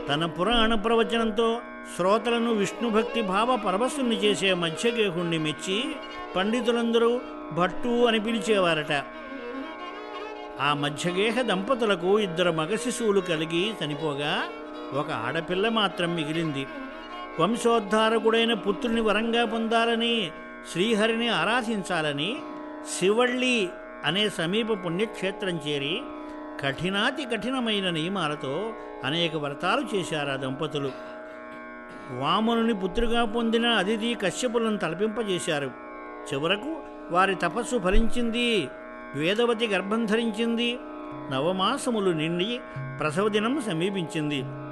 తన పురాణ ప్రవచనంతో శ్రోతలను విష్ణుభక్తి భావ పరవశుని చేసే మత్స్యగేహుణ్ణి మెచ్చి పండితులందరూ భట్టు అని పిలిచేవారట. ఆ మత్స్యగేహ దంపతులకు 2 మగ శిశువులు కలిగి చనిపోగా ఒక ఆడపిల్ల మాత్రం మిగిలింది. వంశోద్ధారకుడైన పుత్రుని వరంగా పొందాలని, శ్రీహరిని ఆరాధించాలని శివళ్ళి అనే సమీప పుణ్యక్షేత్రం చేరి కఠినాతి కఠినమైన నియమాలతో అనేక వ్రతాలు చేశారు ఆ దంపతులు. వామనుని పుత్రిగా పొందిన అదితి కశ్యపులను తలపింపజేశారు. చివరకు వారి తపస్సు ఫలించింది. వేదవతి గర్భం ధరించింది. 9 మాసములు నిండి ప్రసవ దినం సమీపించింది.